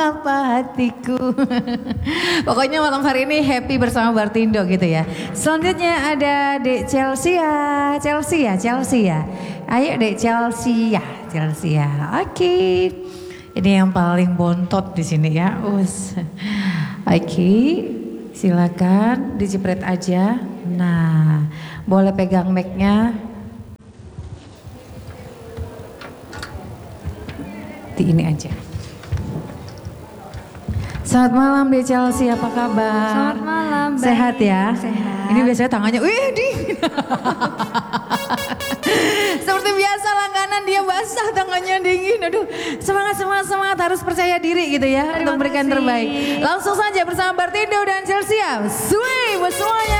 mengapa hatiku. Pokoknya malam hari ini happy bersama Bartindo gitu ya. Selanjutnya ada Dek Chelsea ya. Ayo Dek Chelsea ya. Oke. Ini yang paling bontot di sini ya. Oke. Silakan dijepret aja. Nah, boleh pegang mic-nya. Di ini aja. Selamat malam Dek Chelsea, apa kabar? Selamat malam. Sehat baik. ya? Sehat. Ini biasanya tangannya, dingin. Seperti biasa langganan dia basah, tangannya dingin. Aduh, semangat harus percaya diri gitu ya. Terima untuk memberikan kasih. terbaik. Langsung saja bersama Bartindo dan Chelsea. Swing semuanya.